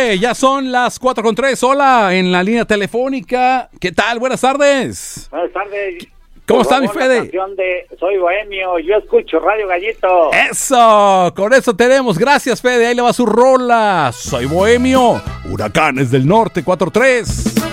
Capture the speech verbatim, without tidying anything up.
Fede, ya son las cuatro con tres. Hola, en la línea telefónica. ¿Qué tal? Buenas tardes. Buenas tardes. ¿Cómo está mi Fede? De Soy Bohemio, yo escucho Radio Gallito. Eso, con eso tenemos. Gracias, Fede. Ahí le va su rola. Soy Bohemio, Huracanes del Norte, cuatro tres.